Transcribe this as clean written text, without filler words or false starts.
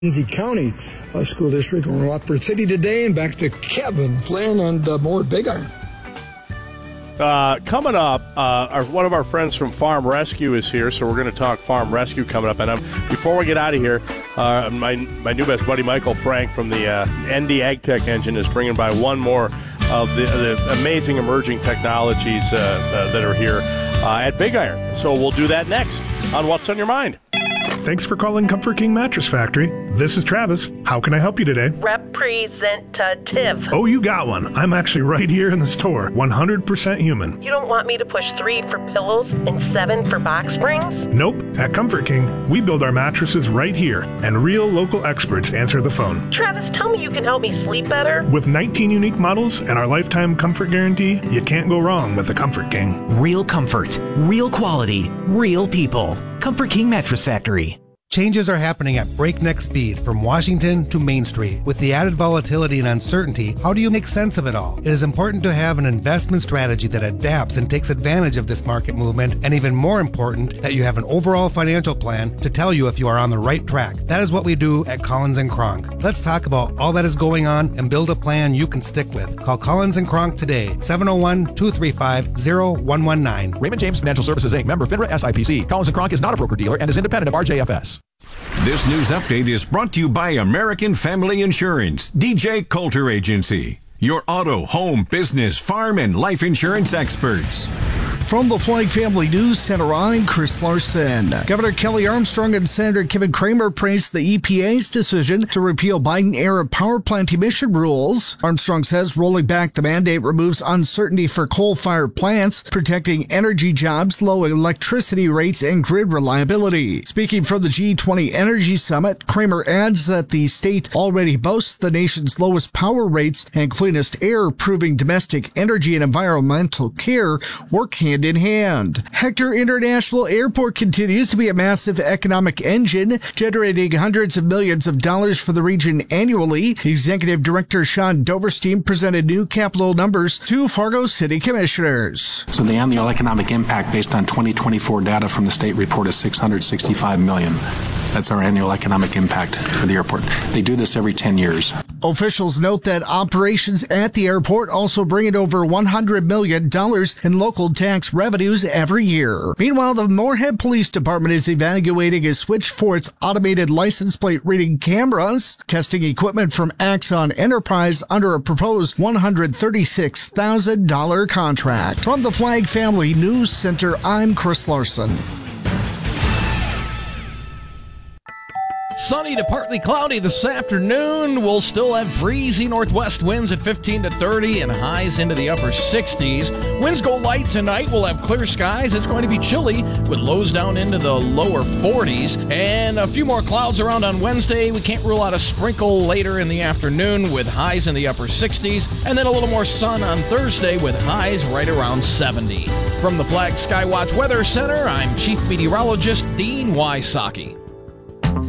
Lindsay County School District. We're in Watford City today, and back to Kevin Flynn and more Big Iron. Coming up, one of our friends from Farm Rescue is here, so we're going to talk Farm Rescue coming up. And before we get out of here, my new best buddy Michael Frank from the ND AgTech Engine is bringing by one more of the amazing emerging technologies that are here at Big Iron. So we'll do that next on What's on Your Mind. Thanks for calling Comfort King Mattress Factory. This is Travis. How can I help you today? Representative. Oh, you got one. I'm actually right here in the store. 100% human. You don't want me to push 3 for pillows and 7 for box springs? Nope. At Comfort King, we build our mattresses right here, and real local experts answer the phone. Travis, tell me you can help me sleep better. With 19 unique models and our lifetime comfort guarantee, you can't go wrong with the Comfort King. Real comfort, real quality, real people. Comfort King Mattress Factory. Changes are happening at breakneck speed from Washington to Main Street. With the added volatility and uncertainty, how do you make sense of it all? It is important to have an investment strategy that adapts and takes advantage of this market movement, and even more important, that you have an overall financial plan to tell you if you are on the right track. That is what we do at Collins & Kronk. Let's talk about all that is going on and build a plan you can stick with. Call Collins & Kronk today, 701-235-0119. Raymond James Financial Services, Inc., member FINRA SIPC. Collins & Kronk is not a broker-dealer and is independent of RJFS. This news update is brought to you by American Family Insurance, DJ Coulter Agency, your auto, home, business, farm, and life insurance experts. From the Flag Family News Center, I'm Chris Larson. Governor Kelly Armstrong and Senator Kevin Cramer praised the EPA's decision to repeal Biden-era power plant emission rules. Armstrong says rolling back the mandate removes uncertainty for coal-fired plants, protecting energy jobs, low electricity rates, and grid reliability. Speaking from the G20 Energy Summit, Cramer adds that the state already boasts the nation's lowest power rates and cleanest air, proving domestic energy and environmental care work hand in hand. Hector International Airport continues to be a massive economic engine, generating hundreds of millions of dollars for the region annually. Executive Director Sean Doverstein presented new capital numbers to Fargo City Commissioners. So the annual economic impact based on 2024 data from the state report is $665 million. That's our annual economic impact for the airport. They do this every 10 years. Officials note that operations at the airport also bring in over $100 million in local tax revenues every year. Meanwhile, the Moorhead Police Department is evaluating a switch for its automated license plate reading cameras, testing equipment from Axon Enterprise under a proposed $136,000 contract. From the Flag Family News Center, I'm Chris Larson. Sunny to partly cloudy this afternoon. We'll still have breezy northwest winds at 15 to 30 and highs into the upper 60s. Winds go light tonight. We'll have clear skies. It's going to be chilly with lows down into the lower 40s. And a few more clouds around on Wednesday. We can't rule out a sprinkle later in the afternoon with highs in the upper 60s. And then a little more sun on Thursday with highs right around 70. From the Flag Skywatch Weather Center, I'm Chief Meteorologist Dean Wysocki.